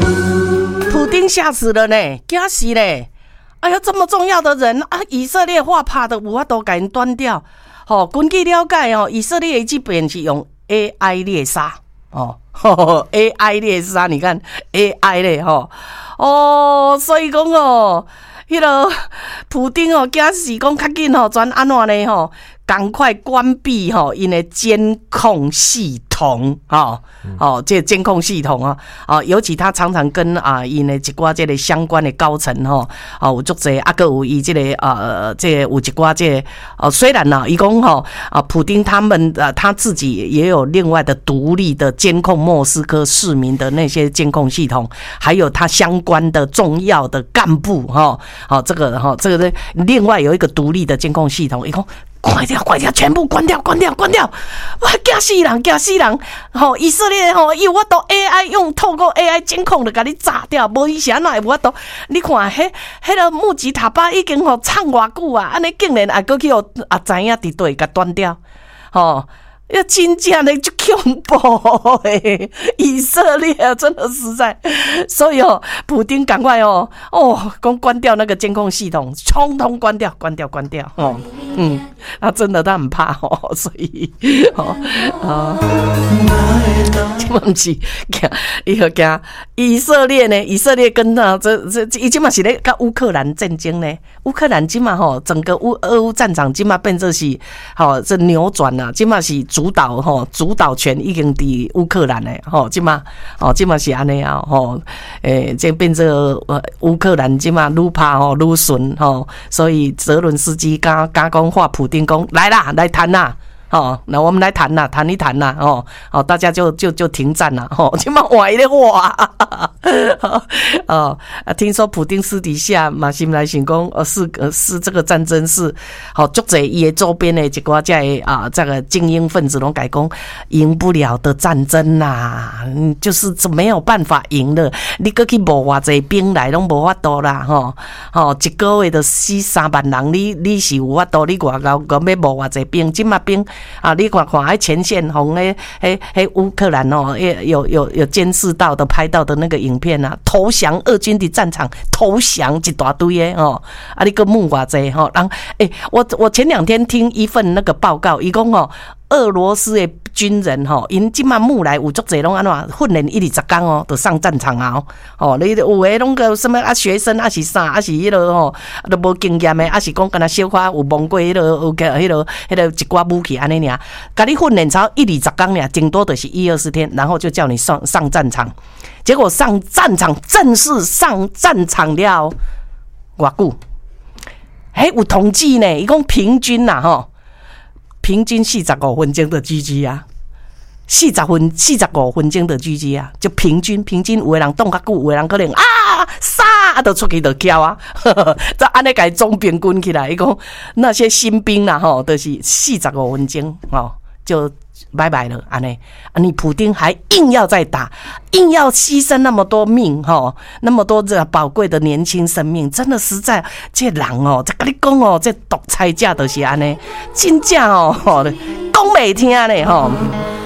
普丁吓死了呢，惊死嘞！哎呀，这么重要的人啊，以色列话怕的有法度给人端掉。根据了解以色列这边是用 AI 猎杀AI 猎杀，你看 AI 咧所以讲迄个普丁惊死讲较紧转安怎呢赶快关闭因的监控系统这监控系统尤其他常常跟因的一寡这个相关的高层有足侪还有伊这个这有一寡这虽然伊讲普丁他们他自己也有另外的独立的监控莫斯科市民的那些监控系统，还有他相关的重要的干部这个另外有一个独立的监控系统，伊讲关掉，全部关掉！哇，惊死人！以色列有法度 AI 用透过 AI 监控就把你炸掉，无以前哪会有法度？你看迄个木吉塔巴已经唱偌久啊，安尼竟然还过去知影伫对甲断掉，要真正的就恐怖诶！以色列真的实在，所以普丁赶快关掉那个监控系统，通通关掉他真的他很怕所以这不是伊个惊以色列呢？以色列跟这伊今嘛是咧跟乌克兰战争呢？乌克兰今嘛整个俄乌战场今嘛变做是这扭转了，今嘛是主导权已经伫乌克兰嘞今嘛是安尼这变做乌克兰今嘛愈怕愈顺所以泽伦斯基刚讲话，普丁讲来啦，来谈啦。那我们来谈啦，谈一谈啦，大家就停战啦，今嘛换咧话，听说普丁私底下嘛心来想讲，是这个战争是，足侪伊的周边的一寡这个精英分子拢改讲赢不了的战争啦，就是没有办法赢了，你搁去募偌侪兵来拢无法度啦，一个月就死3万人，你是有法度，你外交要募偌侪兵，今嘛兵。你看喺前线红乌克兰有监视到的拍到的那个影片投降俄军的战场投降一大堆你个募偌济我前2天听一份那个报告，伊讲俄罗斯的军人因即马募来有足侪拢安怎训练1-20天就上战场你有诶拢个什么学生是啥是迄落都无经验诶是讲敢若小可有摸过迄落一寡武器安尼尔，甲你训练超1-20天尔，顶多就是1-20天，然后就叫你上战场。结果上战场正式上战场了偌久？有统计呢，伊讲平均平均45分钟的 GG 啊，45分钟的 GG 啊，就平均有的人动较久，有的人可能杀就出去就叫啊，再安尼甲总平均起来，伊讲那些新兵啦就是45分钟就拜拜了安尼。你普丁还硬要再打，硬要牺牲那么多命那么多这宝贵的年轻生命，真的实在这人这跟你讲这独裁者就是安尼，真正讲袂听咧